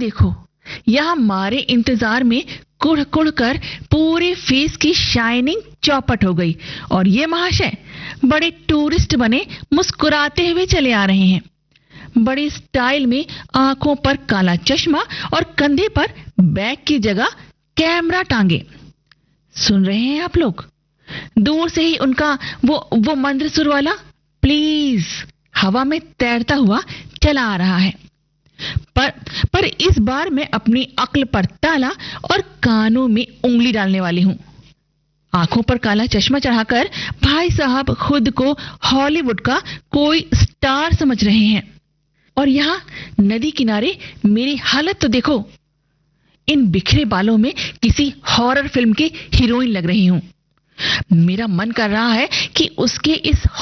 देखो, यहाँ हमारे इंतजार में कुड़ कुड़ कर पूरे फेस की शाइनिंग चौपट हो गई और ये महाशय बड़े टूरिस्ट बने मुस्कुराते हुए चले आ रहे हैं। बड़ी स्टाइल में आंखों पर काला चश्मा और कंधे पर बैग की जगह कैमरा टांगे। सुन रहे हैं आप लोग? दूर से ही उनका वो मंत्र सुर वाला प्लीज हवा में तैरता हुआ चला आ रहा है। पर इस बार मैं अपनी अक्ल पर ताला और कानों में उंगली डालने वाली हूं। आंखों पर काला चश्मा चढ़ाकर भाई साहब खुद को हॉलीवुड का कोई स्टार समझ रहे हैं और यहां नदी किनारे मेरी हालत तो देखो। इन बिखरे बालों में किसी हॉरर फिल्म की हीरोइन लग रही हूं। मेरा मन कर रहा है कि उसके इस